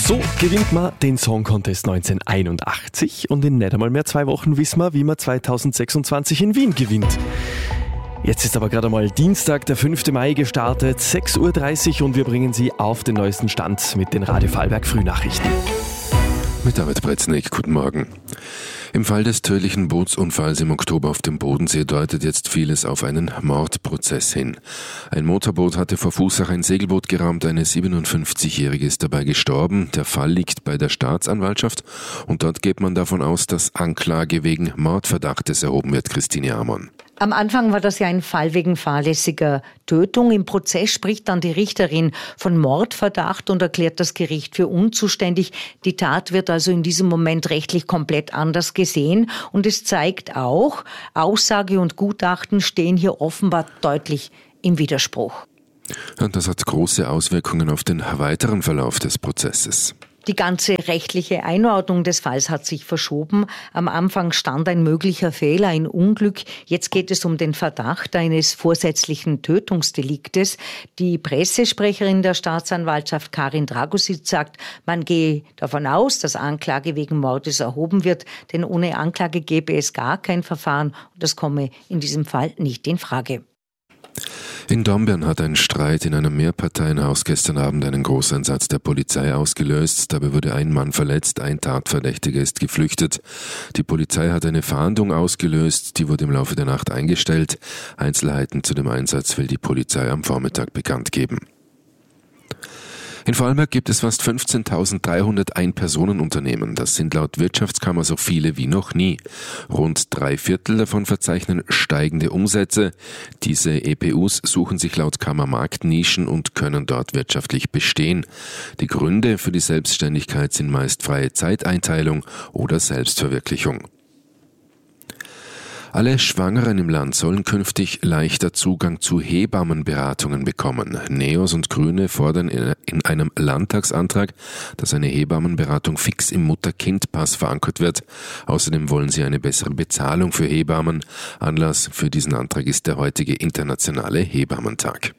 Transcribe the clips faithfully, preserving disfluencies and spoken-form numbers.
So gewinnt man den Song Contest neunzehnhunderteinundachtzig und in nicht einmal mehr zwei Wochen wissen wir, wie man zweitausendsechsundzwanzig in Wien gewinnt. Jetzt ist aber gerade mal Dienstag, der fünfte Mai gestartet, sechs Uhr dreißig und wir bringen Sie auf den neuesten Stand mit den Radio Vorarlberg Frühnachrichten. Mit David Bretznik, guten Morgen. Im Fall des tödlichen Bootsunfalls im Oktober auf dem Bodensee deutet jetzt vieles auf einen Mordprozess hin. Ein Motorboot hatte vor Fußach ein Segelboot gerammt, eine siebenundfünfzigjährige ist dabei gestorben. Der Fall liegt bei der Staatsanwaltschaft und dort geht man davon aus, dass Anklage wegen Mordverdachtes erhoben wird. Christine Amon. Am Anfang war das ja ein Fall wegen fahrlässiger Tötung. Im Prozess spricht dann die Richterin von Mordverdacht und erklärt das Gericht für unzuständig. Die Tat wird also in diesem Moment rechtlich komplett anders gesehen. Und es zeigt auch, Aussage und Gutachten stehen hier offenbar deutlich im Widerspruch. Und das hat große Auswirkungen auf den weiteren Verlauf des Prozesses. Die ganze rechtliche Einordnung des Falls hat sich verschoben. Am Anfang stand ein möglicher Fehler, ein Unglück. Jetzt geht es um den Verdacht eines vorsätzlichen Tötungsdeliktes. Die Pressesprecherin der Staatsanwaltschaft Karin Dragositz sagt, man gehe davon aus, dass Anklage wegen Mordes erhoben wird, denn ohne Anklage gäbe es gar kein Verfahren und das komme in diesem Fall nicht in Frage. In Dornbirn hat ein Streit in einem Mehrparteienhaus gestern Abend einen Großeinsatz der Polizei ausgelöst. Dabei wurde ein Mann verletzt, ein Tatverdächtiger ist geflüchtet. Die Polizei hat eine Fahndung ausgelöst, die wurde im Laufe der Nacht eingestellt. Einzelheiten zu dem Einsatz will die Polizei am Vormittag bekannt geben. In Vorarlberg gibt es fast fünfzehntausenddreihundert Ein-Personen-Unternehmen. Das sind laut Wirtschaftskammer so viele wie noch nie. Rund drei Viertel davon verzeichnen steigende Umsätze. Diese E P Us suchen sich laut Kammer Marktnischen und können dort wirtschaftlich bestehen. Die Gründe für die Selbstständigkeit sind meist freie Zeiteinteilung oder Selbstverwirklichung. Alle Schwangeren im Land sollen künftig leichter Zugang zu Hebammenberatungen bekommen. Neos und Grüne fordern in einem Landtagsantrag, dass eine Hebammenberatung fix im Mutter-Kind-Pass verankert wird. Außerdem wollen sie eine bessere Bezahlung für Hebammen. Anlass für diesen Antrag ist der heutige internationale Hebammentag.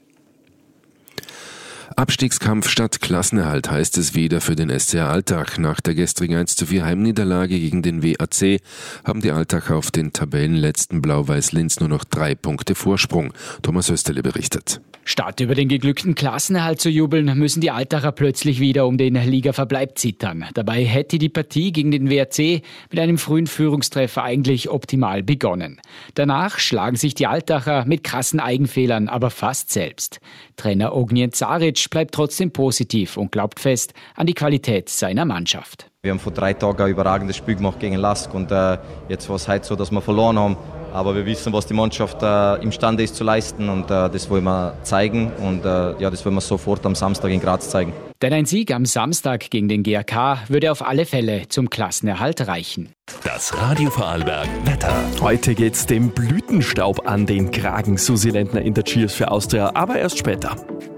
Abstiegskampf statt Klassenerhalt heißt es wieder für den S C R Altach. Nach der gestrigen eins zu vier Heimniederlage gegen den W A C haben die Altacher auf den Tabellenletzten Blau-Weiß-Linz nur noch drei Punkte Vorsprung. Thomas Österle berichtet. Statt über den geglückten Klassenerhalt zu jubeln, müssen die Altacher plötzlich wieder um den Ligaverbleib zittern. Dabei hätte die Partie gegen den W A C mit einem frühen Führungstreffer eigentlich optimal begonnen. Danach schlagen sich die Altacher mit krassen Eigenfehlern aber fast selbst. Trainer Ognjen Zaric bleibt trotzdem positiv und glaubt fest an die Qualität seiner Mannschaft. Wir haben vor drei Tagen ein überragendes Spiel gemacht gegen Lask und äh, jetzt war es heute so, dass wir verloren haben. Aber wir wissen, was die Mannschaft äh, imstande ist zu leisten und äh, das wollen wir zeigen und äh, ja, das wollen wir sofort am Samstag in Graz zeigen. Denn ein Sieg am Samstag gegen den G A K würde auf alle Fälle zum Klassenerhalt reichen. Das Radio Vorarlberg Wetter. Heute geht's dem Blütenstaub an den Kragen. Susi Lentner in der Cheers für Austria, aber erst später.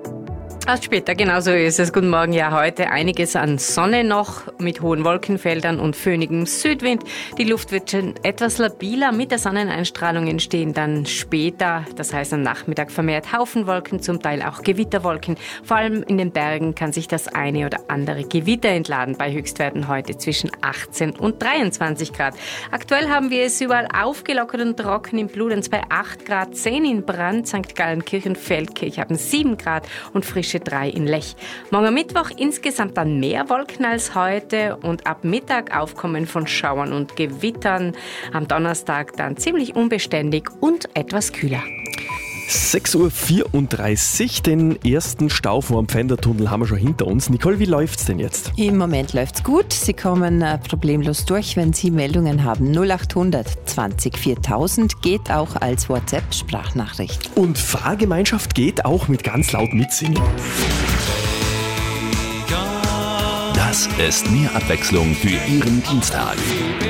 Erst später, genau so ist es. Guten Morgen. Ja, heute einiges an Sonne noch mit hohen Wolkenfeldern und föhnigem Südwind. Die Luft wird schon etwas labiler. Mit der Sonneneinstrahlung entstehen dann später, das heißt am Nachmittag vermehrt Haufenwolken, zum Teil auch Gewitterwolken. Vor allem in den Bergen kann sich das eine oder andere Gewitter entladen. Bei Höchstwerten heute zwischen achtzehn und dreiundzwanzig Grad. Aktuell haben wir es überall aufgelockert und trocken in Bludenz bei acht Grad, zehn in Brand, Sankt Gallen, Kirchenfeldkirch haben sieben Grad und frische drei in Lech. Morgen Mittwoch insgesamt dann mehr Wolken als heute und ab Mittag Aufkommen von Schauern und Gewittern. Am Donnerstag dann ziemlich unbeständig und etwas kühler. sechs Uhr vierunddreißig, den ersten Stau vor dem Pfändertunnel haben wir schon hinter uns. Nicole, wie läuft's denn jetzt? Im Moment läuft's gut. Sie kommen äh, problemlos durch, wenn Sie Meldungen haben. null achthundert zwanzig viertausend geht auch als WhatsApp-Sprachnachricht. Und Fahrgemeinschaft geht auch mit ganz laut mitsingen. Das ist mehr Abwechslung für Ihren Dienstag.